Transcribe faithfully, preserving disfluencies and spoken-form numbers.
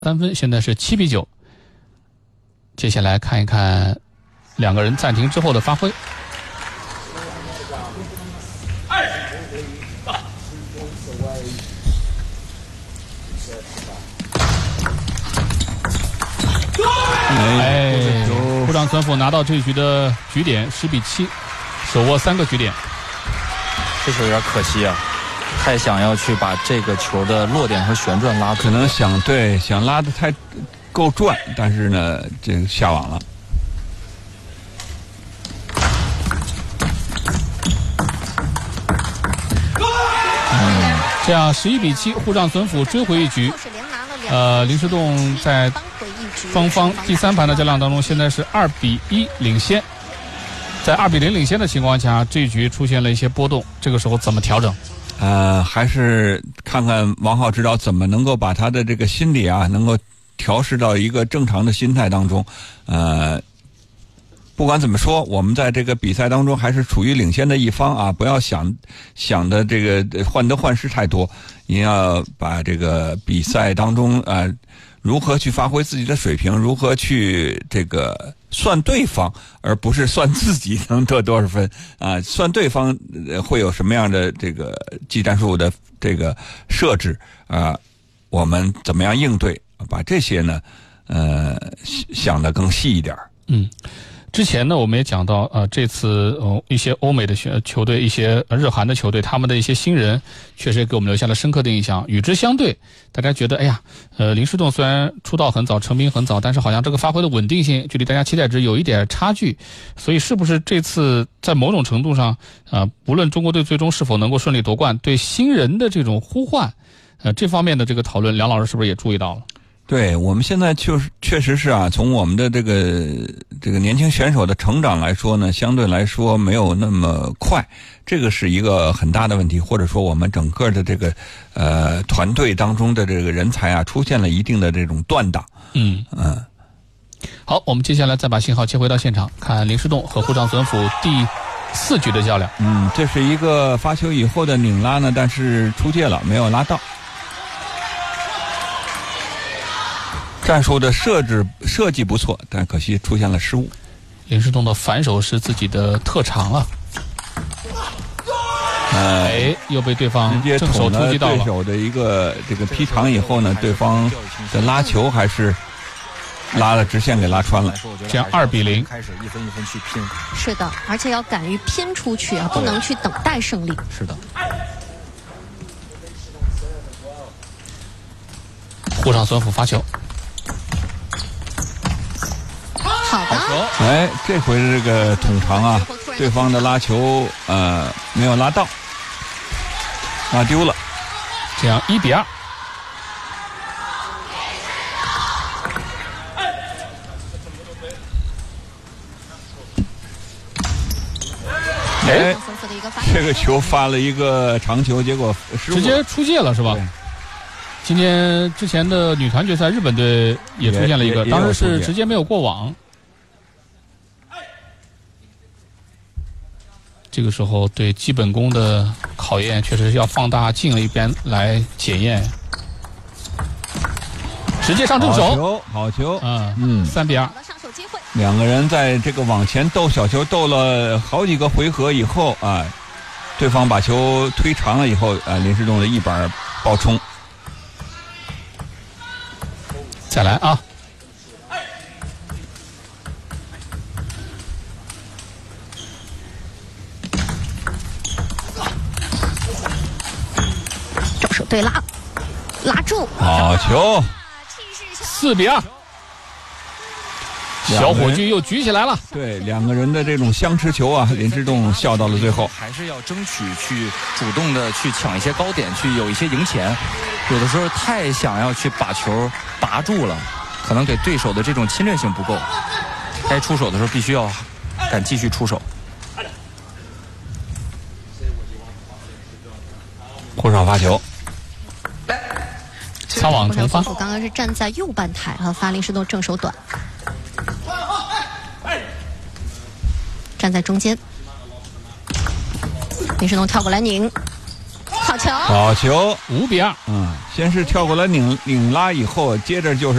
三分，现在是七比九。接下来看一看两个人暂停之后的发挥。哎，部长村府拿到这一局的局点十比七，手握三个局点。 这球有点可惜啊，太想要去把这个球的落点和旋转拉， 可能想对想拉的太够转，但是呢，这个下网了。 嗯，这样十一比七，沪上村府追回一局。呃，林诗栋在双方第三盘的较量当中，现在是二比一领先。在二比零领先的情况下，这一局出现了一些波动，这个时候怎么调整？ 呃，还是看看王浩指导怎么能够把他的这个心理啊，能够调试到一个正常的心态当中。呃，不管怎么说，我们在这个比赛当中还是处于领先的一方啊，不要想想的这个患得患失太多，你要把这个比赛当中啊、呃，如何去发挥自己的水平，如何去这个算对方，而不是算自己能得多少分啊！算对方会有什么样的这个技战术的这个设置啊？我们怎么样应对？把这些呢，呃，想得更细一点。 嗯。之前呢，我们也讲到，呃，这次呃一些欧美的球队、一些日韩的球队，他们的一些新人，确实给我们留下了深刻的印象。与之相对，大家觉得，哎呀，呃，林诗栋虽然出道很早、成名很早，但是好像这个发挥的稳定性，距离大家期待值有一点差距。所以，是不是这次在某种程度上，呃，不论中国队最终是否能够顺利夺冠，对新人的这种呼唤，呃，这方面的这个讨论，梁老师是不是也注意到了？ 对，我们现在就是确实是啊，从我们的这个这个年轻选手的成长来说呢，相对来说没有那么快，这个是一个很大的问题，或者说我们整个的这个呃团队当中的这个人才啊，出现了一定的这种断档。 嗯嗯。 好，我们接下来再把信号切回到现场，看林诗栋和沪上村府第四局的较量。 嗯，这是一个发球以后的拧拉呢，但是出界了，没有拉到。战术的设置设计不错，但可惜出现了失误。 林诗栋的反手是自己的特长啊！ 呃、 哎，又被对方直接正手突击到了。 对手的一个这个劈长以后呢，对方的拉球还是拉了直线给拉穿了。 这样二比零， 开始一分一分去拼。 是的，而且要敢于拼出去啊，不能去等待胜利。 是的。 沪上村府发球。 好的， 哎，这回这个捅长啊，对方的拉球呃没有拉到，拉丢了， 这样一比二。 哎，这个球发了一个长球，结果失误直接出界了是吧？今天之前的女团决赛，日本队也出现了一个，当时是直接没有过网。这个时候对基本功的考验确实是要放大镜了一边来检验。直接上正手， 好球，好球， 嗯嗯，三比二。 两个人在这个往前斗小球斗了好几个回合以后啊，对方把球推长了以后啊，林诗栋的一板爆冲。 再来啊！ 正手对拉，拉住， 好球， 四比二。小火炬又举起来了。 对，两个人的这种相持球啊，林诗栋笑到了最后。 还是要争取去主动的去抢一些高点，去有一些赢钱。有的时候太想要去把球拔住了，可能给对手的这种侵略性不够。该出手的时候必须要敢继续出手。 沪上发球， 擦网重发。 刚刚是站在右半台和发林诗栋正手短。站在中间，林诗栋跳过来拧，好球， 好球， 五比二。 嗯。 先是跳过了拧拧拉以后，接着就是